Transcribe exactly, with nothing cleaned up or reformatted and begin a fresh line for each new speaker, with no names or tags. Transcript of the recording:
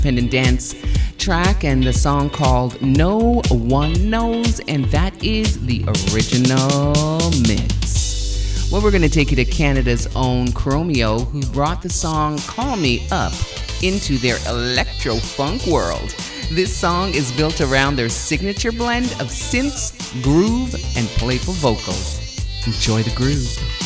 independent dance track and the song called No One Knows, and that is the original mix. Well, we're going to take you to Canada's own Chromeo, who brought the song Call Me Up into their electro-funk world. This song is built around their signature blend of synths, groove, and playful vocals. Enjoy the groove.